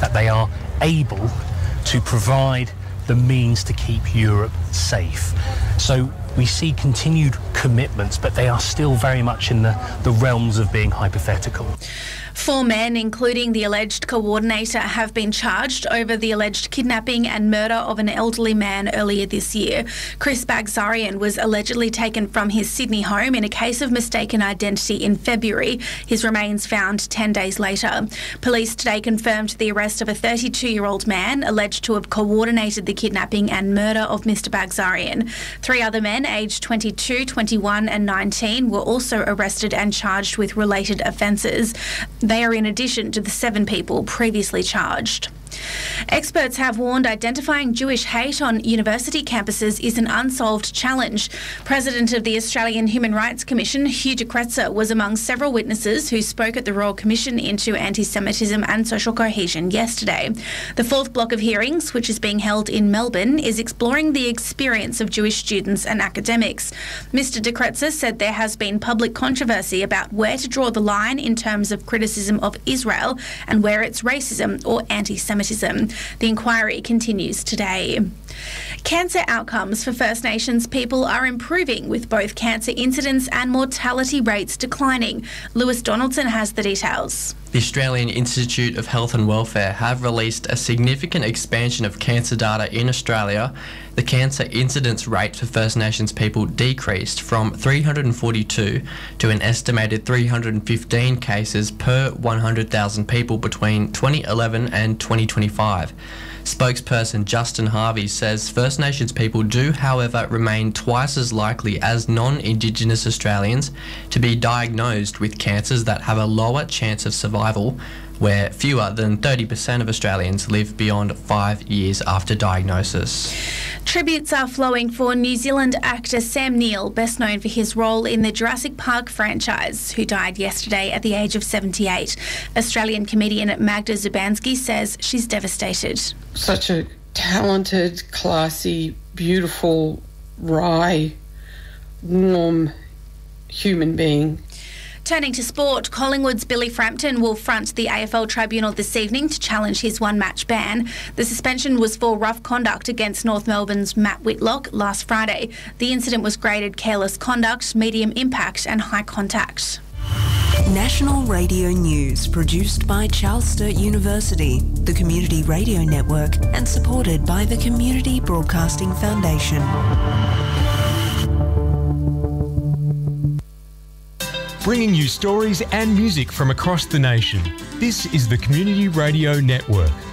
that they are able to provide the means to keep Europe safe. So we see continued commitments, but they are still very much in the realms of being hypothetical. 4 men, including the alleged coordinator, have been charged over the alleged kidnapping and murder of an elderly man earlier this year. Chris Bagzarian was allegedly taken from his Sydney home in a case of mistaken identity in February. His remains found 10 days later. Police today confirmed the arrest of a 32-year-old man alleged to have coordinated the kidnapping and murder of Mr Bagzarian. 3 other men, aged 22, 21 and 19, were also arrested and charged with related offences. They are in addition to the 7 people previously charged. Experts have warned identifying Jewish hate on university campuses is an unsolved challenge. President of the Australian Human Rights Commission, Hugh de Kretser, was among several witnesses who spoke at the Royal Commission into Anti-Semitism and Social Cohesion yesterday. The 4th block of hearings, which is being held in Melbourne, is exploring the experience of Jewish students and academics. Mr de Kretser said there has been public controversy about where to draw the line in terms of criticism of Israel and where it's racism or anti-Semitism. The inquiry continues today. Cancer outcomes for First Nations people are improving, with both cancer incidence and mortality rates declining. Lewis Donaldson has the details. The Australian Institute of Health and Welfare have released a significant expansion of cancer data in Australia. The cancer incidence rate for First Nations people decreased from 342 to an estimated 315 cases per 100,000 people between 2011 and 2025. Spokesperson Justin Harvey says First Nations people do, however, remain twice as likely as non-Indigenous Australians to be diagnosed with cancers that have a lower chance of survival, where fewer than 30% of Australians live beyond 5 years after diagnosis. Tributes are flowing for New Zealand actor Sam Neill, best known for his role in the Jurassic Park franchise, who died yesterday at the age of 78. Australian comedian Magda Zubanski says she's devastated. Such a talented, classy, beautiful, wry, warm human being. Turning to sport, Collingwood's Billy Frampton will front the AFL Tribunal this evening to challenge his one-match ban. The suspension was for rough conduct against North Melbourne's Matt Whitlock last Friday. The incident was graded careless conduct, medium impact and high contact. National Radio News, produced by Charles Sturt University, the Community Radio Network, and supported by the Community Broadcasting Foundation. Bringing you stories and music from across the nation. This is the Community Radio Network.